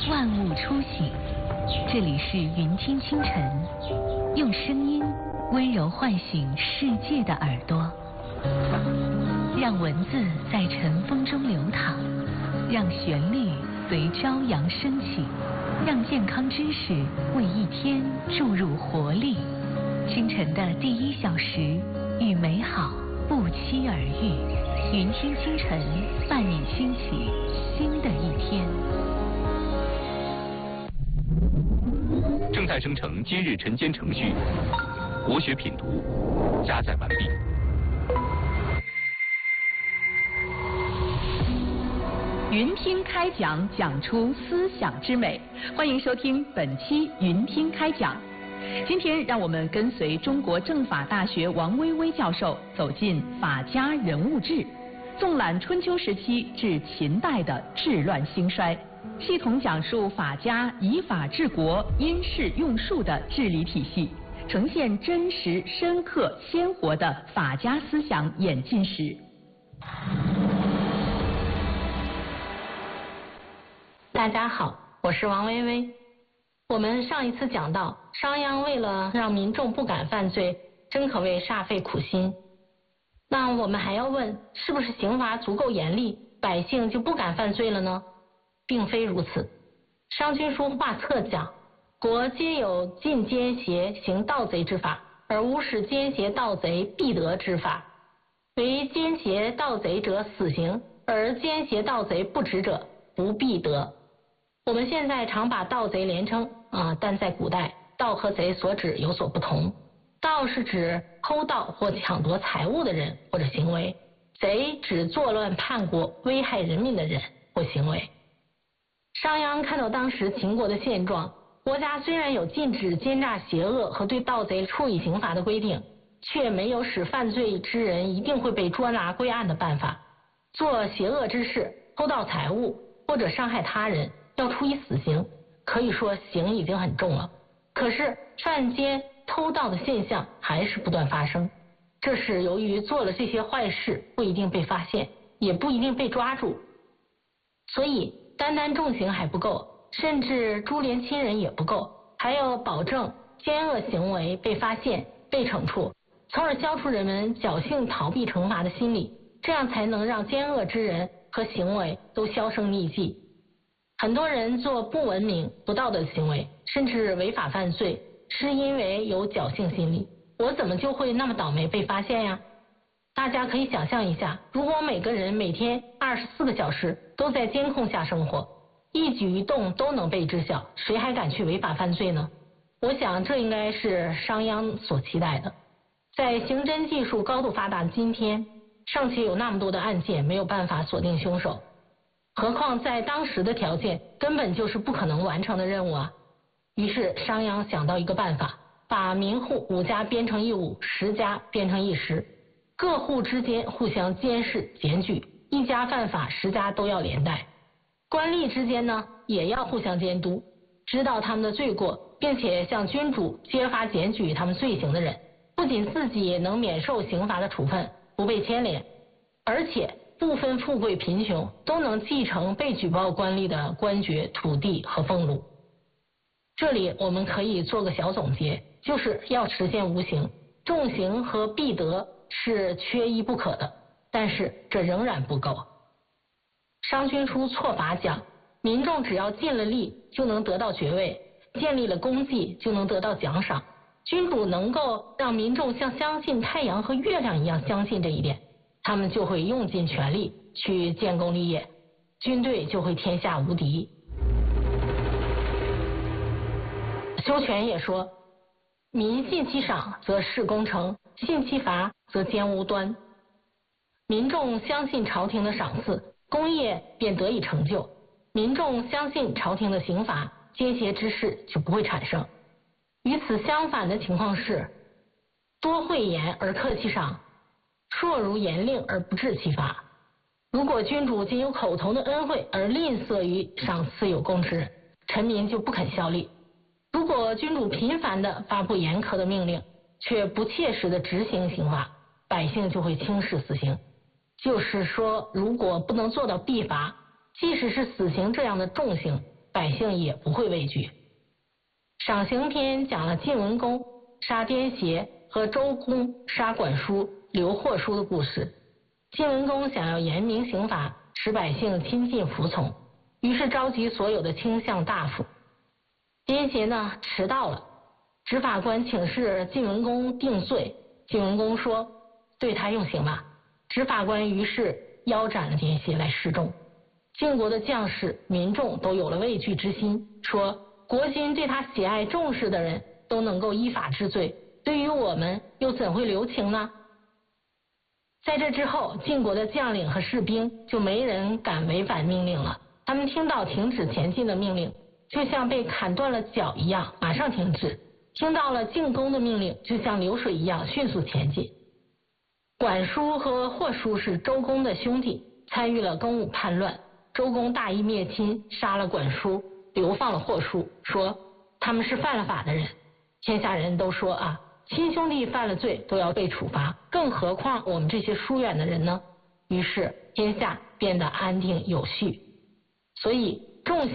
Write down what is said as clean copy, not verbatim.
万物初醒，这里是云听清晨，用声音温柔唤醒世界的耳朵，让文字在晨风中流淌，让旋律随朝阳升起，让健康知识为一天注入活力。清晨的第1小时，与美好不期而遇。云听清晨，伴你兴起新的一天。 正在生成今日晨间程序，国学品读，加载完毕。 云听开讲，讲出思想之美。欢迎收听本期云听开讲。今天让我们跟随中国政法大学王薇薇教授走进法家人物志，纵览春秋时期至秦代的治乱兴衰，系统讲述法家以法治国、因势用术的治理体系，呈现真实、深刻、鲜活的法家思想演进史。 大家好，我是王薇薇。我们上一次讲到，商鞅为了让民众不敢犯罪，真可谓煞费苦心。那我们还要问，是不是刑罚足够严厉，百姓就不敢犯罪了呢？并非如此。商君书画策讲，国皆有禁奸邪、行盗贼之法，而无使奸邪盗贼必得之法。为奸邪盗贼者死刑，而奸邪盗贼不止者不必得。我们现在常把盗贼连称但在古代，盗和贼所指有所不同。盗是指偷盗或抢夺财物的人或者行为，贼指作乱叛国、危害人民的人或行为。商鞅看到当时秦国的现状，国家虽然有禁止奸诈邪恶和对盗贼处以刑罚的规定，却没有使犯罪之人一定会被捉拿归案的办法。做邪恶之事、偷盗财物或者伤害他人，要处以死刑，可以说刑已经很重了。可是犯奸偷盗的现象还是不断发生，这是由于做了这些坏事不一定被发现，也不一定被抓住，所以单单重刑还不够，甚至株连亲人也不够，还要保证奸恶行为被发现、被惩处，从而消除人们侥幸逃避惩罚的心理，这样才能让奸恶之人和行为都销声匿迹。很多人做不文明、不道德的行为，甚至违法犯罪，是因为有侥幸心理，我怎么就会那么倒霉被发现呀？大家可以想象一下，如果每个人每天24个小时都在监控下生活，一举一动都能被知晓，谁还敢去违法犯罪呢？我想这应该是商鞅所期待的。在刑侦技术高度发达的今天，尚且有那么多的案件没有办法锁定凶手，何况在当时的条件根本就是不可能完成的任务啊！于是商鞅想到一个办法，把民户5家编成一伍，10家编成一时，各户之间互相监视检举，一家犯法10家都要连带。官吏之间呢，也要互相监督，知道他们的罪过，并且向君主揭发检举他们罪行的人，不仅自己能免受刑罚的处分，不被牵连，而且不分富贵贫穷，都能继承被举报官吏的官爵、土地和俸禄。这里我们可以做个小总结，就是要实现无刑，重刑和必得是缺一不可的，但是这仍然不够。商君书错法讲，民众只要尽了力就能得到爵位，建立了功绩就能得到奖赏，君主能够让民众像相信太阳和月亮一样相信这一点，他们就会用尽全力去建功立业，军队就会天下无敌。修权也说，民信其赏则事功成，信其罚则奸无端。民众相信朝廷的赏赐，功业便得以成就；民众相信朝廷的刑罚，奸邪之事就不会产生。与此相反的情况是，多讳言而克其赏，硕如严令而不治其罚。如果君主仅有口头的恩惠而吝啬于赏赐有功之人，臣民就不肯效力；如果君主频繁地发布严苛的命令，却不切实地执行刑罚，百姓就会轻视死刑。就是说，如果不能做到必罚，即使是死刑这样的重刑， 百姓也不会畏惧。赏刑篇讲了晋文公杀颠邪和周公杀管叔、刘霍叔的故事。晋文公想要严明刑罚，使百姓亲近服从，于是召集所有的卿相大夫。颠邪呢迟到了，执法官请示晋文公定罪，晋文公说对他用刑吧。执法官于是腰斩了颠邪来示众。晋国的将士民众都有了畏惧之心，说国君对他喜爱重视的人都能够依法治罪，对于我们又怎会留情呢？在这之后，晋国的将领和士兵就没人敢违反命令了。他们听到停止前进的命令，就像被砍断了脚一样，马上停止；听到了进攻的命令，就像流水一样迅速前进。管叔和霍叔是周公的兄弟，参与了庚午叛乱。周公大义灭亲，杀了管叔，流放了霍叔，说他们是犯了法的人。天下人都说啊，亲兄弟犯了罪都要被处罚，更何况我们这些疏远的人呢？于是天下变得安定有序。所以重